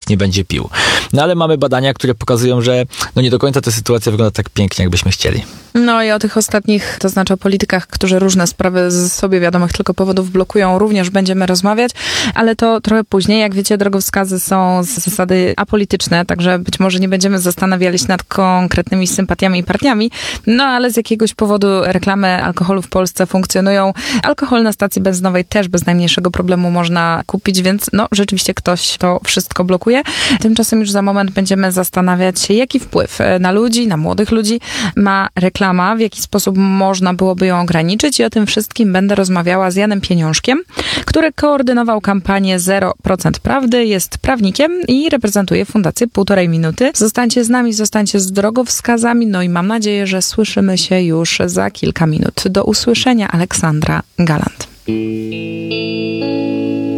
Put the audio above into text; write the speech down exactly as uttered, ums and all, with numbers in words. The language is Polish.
nie będzie pił. No ale mamy badania, które pokazują, że no nie do końca ta sytuacja wygląda tak pięknie, jakbyśmy chcieli. No i o tych ostatnich, to znaczy o politykach, którzy różne sprawy z sobie wiadomych tylko powodów blokują, również będziemy rozmawiać, ale to trochę później. Jak wiecie, drogowskazy są z zasady apolityczne, także być może nie będziemy zastanawiali się nad konkretnymi sympatiami i partiami, no ale z jakiegoś powodu reklamy alkoholu w Polsce funkcjonują. Alkohol na stacji benzynowej też bez najmniejszego problemu można kupić, więc no rzeczywiście ktoś to wszystko blokuje. Tymczasem już za moment będziemy zastanawiać się, jaki wpływ na ludzi, na młodych ludzi ma reklama, w jaki sposób można byłoby ją ograniczyć i o tym wszystkim będę rozmawiała z Janem Pieniążkiem, który koordynował kampanię zero procent Prawdy, jest prawnikiem i reprezentuje Fundację Półtorej Minuty. Zostańcie z nami, zostańcie z drogowskazami, no i mam nadzieję, że słyszymy się już za kilka minut. Do usłyszenia, Aleksandra Galant.